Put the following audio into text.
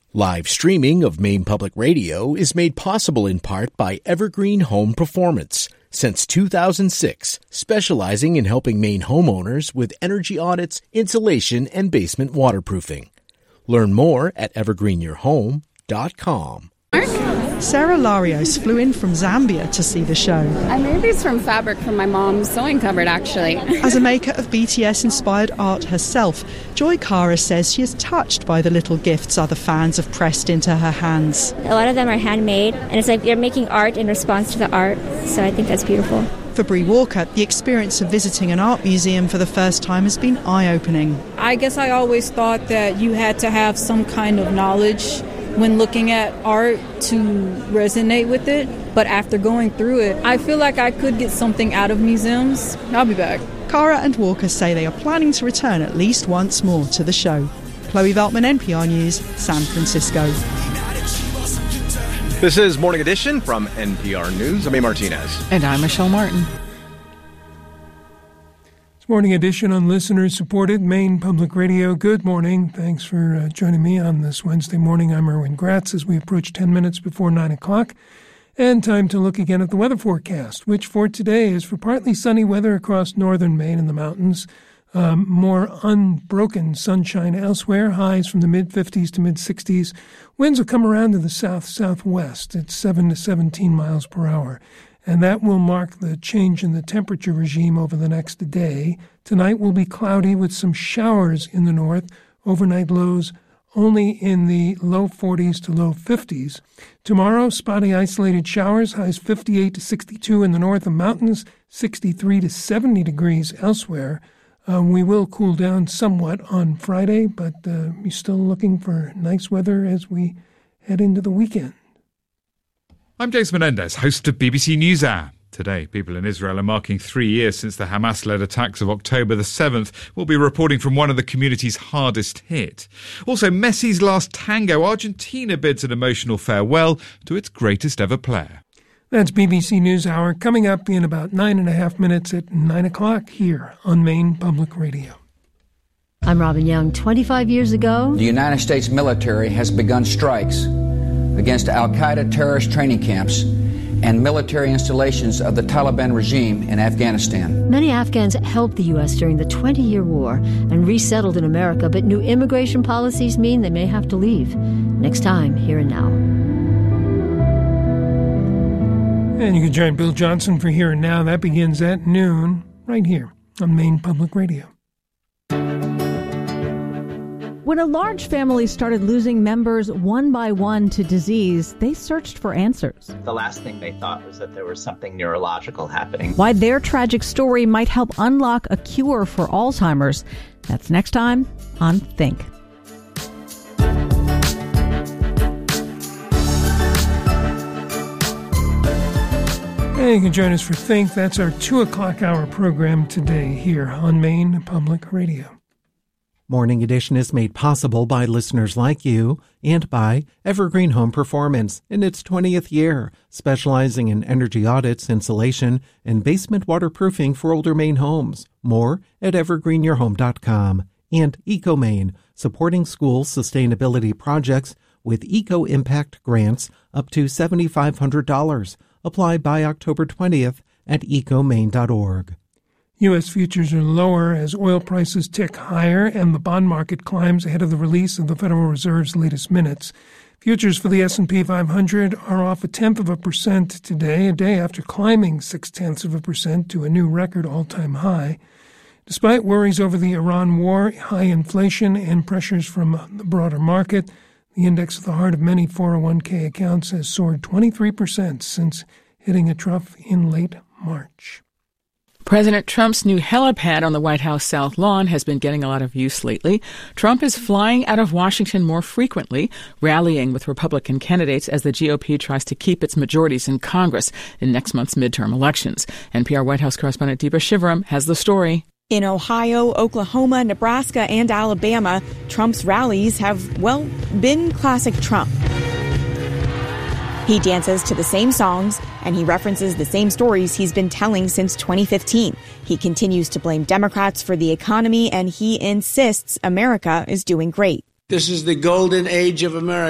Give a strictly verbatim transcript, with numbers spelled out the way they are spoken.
Live streaming of Maine Public Radio is made possible in part by Evergreen Home Performance. Since two thousand six, specializing in helping Maine homeowners with energy audits, insulation, and basement waterproofing. Learn more at evergreen your home dot com. Sarah Larios flew in from Zambia to see the show. I made these from fabric from my mom's sewing cupboard, actually. As a maker of B T S-inspired art herself, Joy Cara says she is touched by the little gifts other fans have pressed into her hands. A lot of them are handmade, and it's like you're making art in response to the art, so I think that's beautiful. For Bree Walker, the experience of visiting an art museum for the first time has been eye-opening. I guess I always thought that you had to have some kind of knowledge when looking at art to resonate with it. But after going through it, I feel like I could get something out of museums. I'll be back. Cara and Walker say they are planning to return at least once more to the show. Chloe Veltman, N P R News, San Francisco. This is Morning Edition from N P R News. I'm A. Martinez. And I'm Michelle Martin. Morning Edition on listener-supported Maine Public Radio. Good morning. Thanks for uh, joining me on this Wednesday morning. I'm Erwin Gratz as we approach ten minutes before nine o'clock. And time to look again at the weather forecast, which for today is for partly sunny weather across northern Maine and the mountains. Um, more unbroken sunshine elsewhere. Highs from the mid-fifties to mid-sixties. Winds will come around to the south-southwest at seven to seventeen miles per hour. And that will mark the change in the temperature regime over the next day. Tonight will be cloudy with some showers in the north. Overnight lows only in the low forties to low fifties. Tomorrow, spotty isolated showers, highs fifty-eight to sixty-two in the north and mountains, sixty-three to seventy degrees elsewhere. Um, we will cool down somewhat on Friday, but uh, we're still looking for nice weather as we head into the weekend. I'm James Menendez, host of B B C NewsHour. Today, people in Israel are marking three years since the Hamas-led attacks of October the seventh. We'll be reporting from one of the community's hardest hit. Also, Messi's last tango. Argentina bids an emotional farewell to its greatest ever player. That's B B C NewsHour coming up in about nine and a half minutes at nine o'clock here on Maine Public Radio. I'm Robin Young. twenty-five years ago, the United States military has begun strikes against al-Qaeda terrorist training camps and military installations of the Taliban regime in Afghanistan. Many Afghans helped the U S during the twenty-year war and resettled in America, but new immigration policies mean they may have to leave. Next time, Here and Now. And you can join Bill Johnson for Here and Now. That begins at noon, right here on Maine Public Radio. When a large family started losing members one by one to disease, they searched for answers. The last thing they thought was that there was something neurological happening. Why their tragic story might help unlock a cure for Alzheimer's. That's next time on Think. And you can join us for Think. That's our two o'clock hour program today here on Maine Public Radio. Morning Edition is made possible by listeners like you and by Evergreen Home Performance in its twentieth year, specializing in energy audits, insulation, and basement waterproofing for older Maine homes. More at evergreen your home dot com. And EcoMaine, supporting school sustainability projects with Eco Impact grants up to seven thousand five hundred dollars. Apply by October twentieth at ecomaine dot org. U S futures are lower as oil prices tick higher and the bond market climbs ahead of the release of the Federal Reserve's latest minutes. Futures for the S and P five hundred are off a tenth of a percent today, a day after climbing six-tenths of a percent to a new record all-time high. Despite worries over the Iran war, high inflation, and pressures from the broader market, the index at the heart of many four oh one k accounts has soared twenty-three percent since hitting a trough in late March. President Trump's new helipad on the White House South Lawn has been getting a lot of use lately. Trump is flying out of Washington more frequently, rallying with Republican candidates as the G O P tries to keep its majorities in Congress in next month's midterm elections. N P R White House correspondent Deepa Shivaram has the story. In Ohio, Oklahoma, Nebraska, and Alabama, Trump's rallies have, well, been classic Trump. He dances to the same songs, and he references the same stories he's been telling since twenty fifteen. He continues to blame Democrats for the economy, and he insists America is doing great. This is the golden age of America.